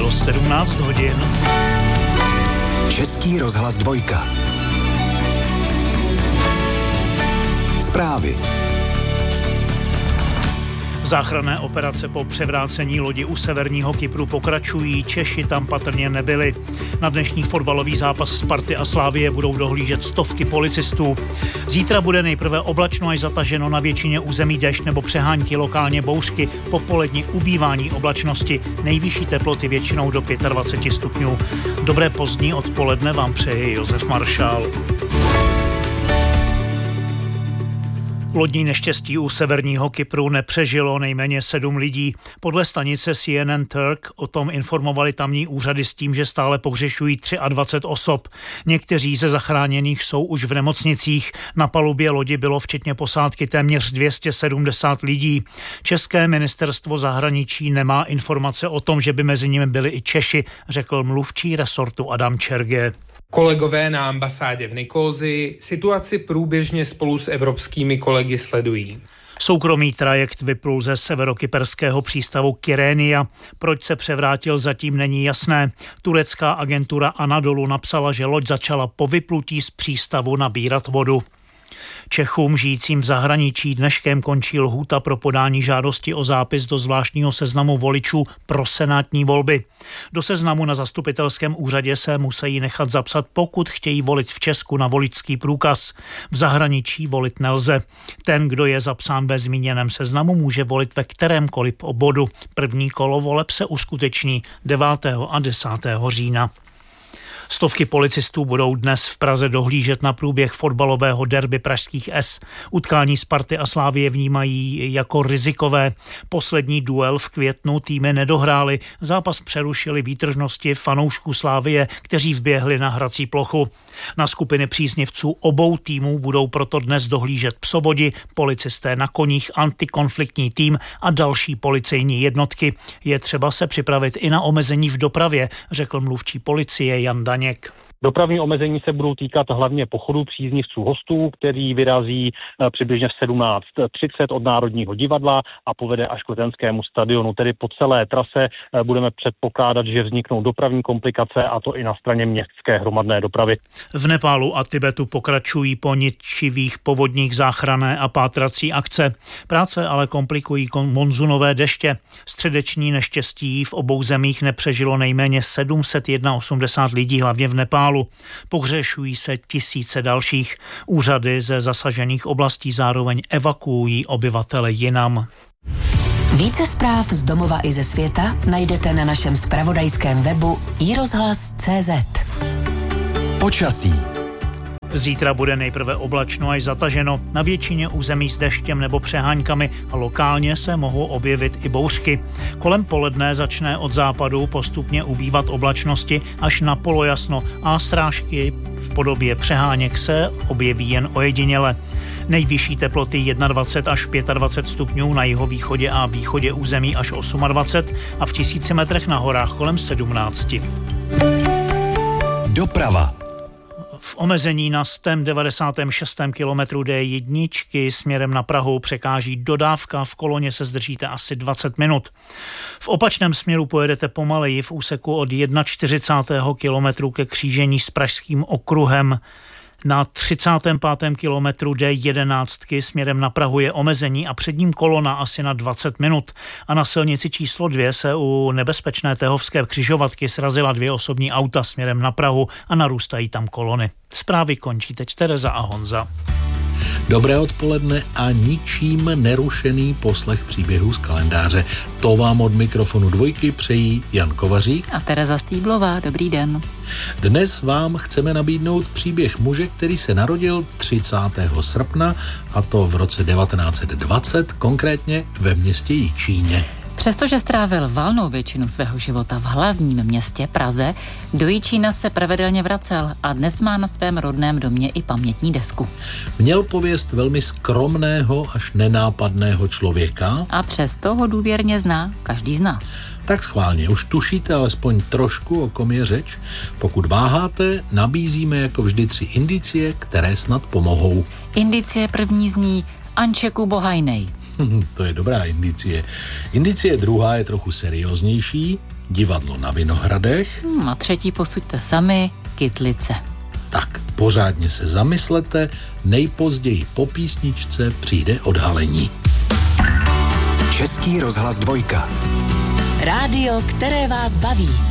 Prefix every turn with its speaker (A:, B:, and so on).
A: bylo 17 hodin.
B: Český rozhlas 2. Zprávy.
A: Záchranné operace po převrácení lodi u severního Kypru pokračují, Češi tam patrně nebyli. Na dnešní fotbalový zápas Sparty a Slavie budou dohlížet stovky policistů. Zítra bude nejprve oblačno až zataženo, na většině území déšť nebo přehánky, lokálně bouřky, popolední ubývání oblačnosti, nejvyšší teploty většinou do 25 stupňů. Dobré pozdní odpoledne vám přeje Josef Maršál. Lodní neštěstí u severního Kypru nepřežilo nejméně 7 lidí. Podle stanice CNN Turk o tom informovali tamní úřady s tím, že stále pohřešují 23 osob. Někteří ze zachráněných jsou už v nemocnicích. Na palubě lodi bylo včetně posádky téměř 270 lidí. České ministerstvo zahraničí nemá informace o tom, že by mezi nimi byli i Češi, řekl mluvčí resortu Adam Čerge.
C: Kolegové na ambasádě v Nikózi situaci průběžně spolu s evropskými kolegy sledují.
A: Soukromý trajekt vyplul ze severokyperského přístavu Kyrenia. Proč se převrátil, zatím není jasné. Turecká agentura Anadolu napsala, že loď začala po vyplutí z přístavu nabírat vodu. Čechům žijícím v zahraničí dneškem končí lhůta pro podání žádosti o zápis do zvláštního seznamu voličů pro senátní volby. Do seznamu na zastupitelském úřadě se musí nechat zapsat, pokud chtějí volit v Česku na voličský průkaz. V zahraničí volit nelze. Ten, kdo je zapsán ve zmíněném seznamu, může volit ve kterémkoliv obvodu. První kolo voleb se uskuteční 9. a 10. října. Stovky policistů budou dnes v Praze dohlížet na průběh fotbalového derby pražských S. Utkání Sparty a Slavie vnímají jako rizikové. Poslední duel v květnu týmy nedohrály. Zápas přerušili výtržnosti fanoušků Slavie, kteří vběhli na hrací plochu. Na skupiny příznivců obou týmů budou proto dnes dohlížet psovodi, policisté na koních, antikonfliktní tým a další policejní jednotky. Je třeba se připravit i na omezení v dopravě, řekl mluvčí policie Jan Daněk.
D: Dopravní omezení se budou týkat hlavně pochodu příznivců hostů, který vyrazí přibližně v 17:30 od Národního divadla a povede až k Letenskému stadionu. Tedy po celé trase budeme předpokládat, že vzniknou dopravní komplikace, a to i na straně městské hromadné dopravy.
A: V Nepálu a Tibetu pokračují po ničivých povodních záchranné a pátrací akce. Práce ale komplikují monzunové deště. Středeční neštěstí v obou zemích nepřežilo nejméně 781 lidí, hlavně v Nepálu. Pohřešují se tisíce dalších. Úřady ze zasažených oblastí zároveň evakuují obyvatele jinam.
E: Více zpráv z domova i ze světa najdete na našem zpravodajském webu iRozhlas.cz.
B: Počasí.
A: Zítra bude nejprve oblačno až zataženo, na většině území s deštěm nebo přeháňkami a lokálně se mohou objevit i bouřky. Kolem poledne začne od západu postupně ubývat oblačnosti až na polojasno a srážky v podobě přeháněk se objeví jen ojediněle. Nejvyšší teploty 21 až 25 stupňů na jihovýchodě a východě území až 28 a v 1000 metrech na horách kolem 17.
B: Doprava.
A: V omezení na 196. kilometru D1 směrem na Prahu překáží dodávka, v koloně se zdržíte asi 20 minut. V opačném směru pojedete pomaleji v úseku od 41. kilometru ke křížení s Pražským okruhem. Na 35. kilometru D11 směrem na Prahu je omezení a před ním kolona asi na 20 minut. A na silnici číslo 2 se u nebezpečné Tehovské křižovatky srazila 2 osobní auta směrem na Prahu a narůstají tam kolony. Zprávy končí teď Tereza a Honza.
F: Dobré odpoledne a ničím nerušený poslech příběhů z kalendáře. To vám od mikrofonu 2 přejí Jan Kovařík
G: a Tereza Stýblová. Dobrý den.
F: Dnes vám chceme nabídnout příběh muže, který se narodil 30. srpna, a to v roce 1920, konkrétně ve městě Jičíně.
G: Přestože strávil valnou většinu svého života v hlavním městě Praze, do Jičína se pravidelně vracel a dnes má na svém rodném domě i pamětní desku.
F: Měl pověst velmi skromného až nenápadného člověka.
G: A přesto ho důvěrně zná každý z nás.
F: Tak schválně, už tušíte alespoň trošku, o kom je řeč? Pokud váháte, nabízíme jako vždy 3 indicie, které snad pomohou.
G: Indicie první zní Ančeku Bohajnej.
F: To je dobrá indicie. Indicie druhá je trochu serióznější. Divadlo na Vinohradech.
G: A třetí posuďte sami, Kytlice.
F: Tak, pořádně se zamyslete, nejpozději po písničce přijde odhalení.
B: Český rozhlas 2.
E: Rádio, které vás baví.